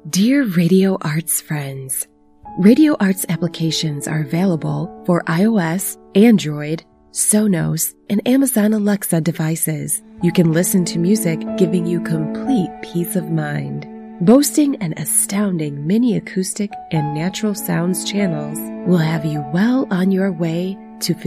Dear Radio Arts friends, Radio Arts applications are available for iOS, Android, Sonos, and Amazon Alexa devices. You can listen to music giving you complete peace of mind. Boasting an astounding mini acoustic and natural sounds channels will have you well on your way